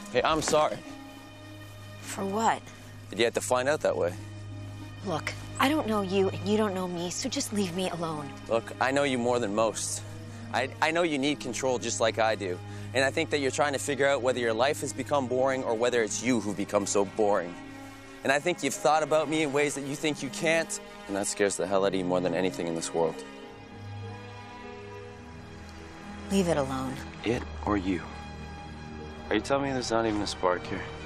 Hey, I'm sorry. For what? Did you have to find out that way? Look, I don't know you and you don't know me, so just leave me alone. Look, I know you more than most. I know you need control just like I do. And I think that you're trying to figure out whether your life has become boring or whether it's you who've become so boring. And I think you've thought about me in ways that you think you can't, and that scares the hell out of you more than anything in this world. Leave it alone. It or you? Are you telling me there's not even a spark here?